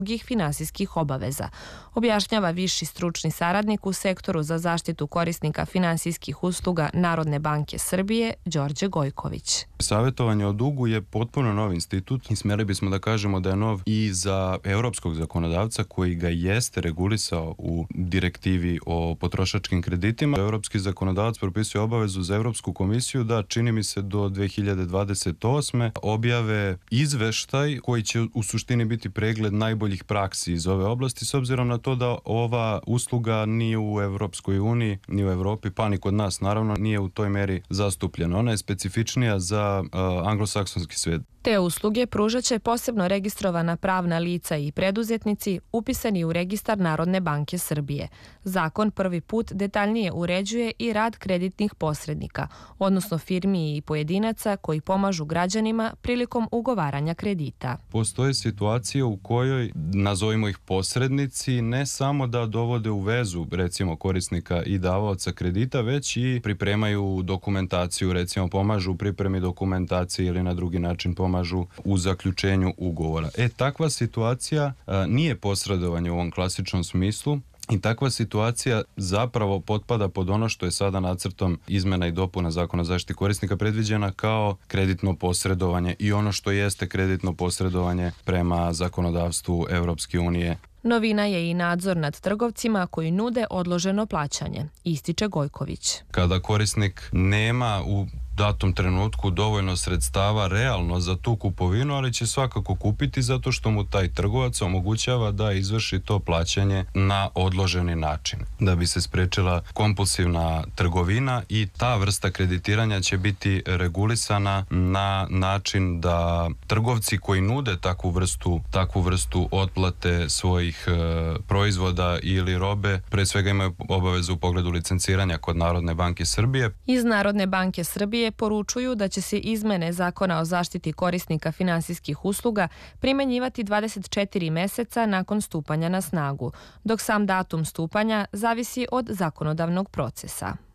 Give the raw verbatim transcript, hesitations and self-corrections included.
drugih finansijskih obaveza, objašnjava viši stručni saradnik u sektoru za zaštitu korisnika finansijskih usluga Narodne banke Srbije, Đorđe Gojković. Savjetovanje o dugu je potpuno nov institut i smjeli bismo da kažemo da je nov i za europskog zakonodavca koji ga jeste regulisao u direktivi o potrošačkim kreditima. Europski zakonodavac propisuje obavezu za Europsku komisiju da, čini mi se, do dve hiljade dvadeset osme objave izveštaj koji će u suštini biti pregled najboljih praksi iz ove oblasti, s obzirom na to da ova usluga nije u Evropskoj uniji, ni u Evropi, pa ni kod nas naravno nije u toj meri zastupljena. Ona je specifičnija za uh, anglosaksonski svijet. Te usluge pružat će posebno registrovana pravna lica i preduzetnici upisani u registar Narodne banke Srbije. Zakon prvi put detaljnije uređuje i rad kreditnih posrednika, odnosno firmi i pojedinaca koji pomažu građanima prilikom ugovaranja kredita. Postoje situacije u kojoj, nazovimo ih posrednici, ne samo da dovode u vezu, recimo, korisnika i davaoca kredita, već i pripremaju dokumentaciju, recimo pomažu u pripremi dokumentacije ili na drugi način pomažu pomažu u zaključenju ugovora. E, takva situacija a, nije posredovanje u ovom klasičnom smislu i takva situacija zapravo potpada pod ono što je sada nacrtom izmena i dopuna Zakona o zaštiti korisnika predviđena kao kreditno posredovanje i ono što jeste kreditno posredovanje prema zakonodavstvu Evropske unije. Novina je i nadzor nad trgovcima koji nude odloženo plaćanje, ističe Gojković. Kada korisnik nema u datom trenutku dovoljno sredstava realno za tu kupovinu, ali će svakako kupiti zato što mu taj trgovac omogućava da izvrši to plaćanje na odloženi način. Da bi se sprečila kompulsivna trgovina i ta vrsta kreditiranja će biti regulisana na način da trgovci koji nude takvu vrstu, takvu vrstu otplate svojih e, proizvoda ili robe, pre svega imaju obavezu u pogledu licenciranja kod Narodne banke Srbije. Iz Narodne banke Srbije poručuju da će se izmene Zakona o zaštiti korisnika finansijskih usluga primenjivati dvadeset četiri meseca nakon stupanja na snagu, dok sam datum stupanja zavisi od zakonodavnog procesa.